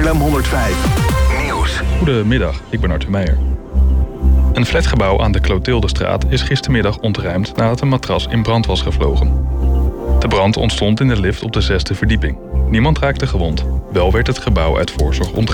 Haarlem 105. Nieuws. Goedemiddag, ik ben Arthur Meijer. Een flatgebouw aan de Clotildestraat is gistermiddag ontruimd nadat een matras in brand was gevlogen. De brand ontstond in de lift op de 6e verdieping. Niemand raakte gewond. Wel werd het gebouw uit voorzorg ontruimd.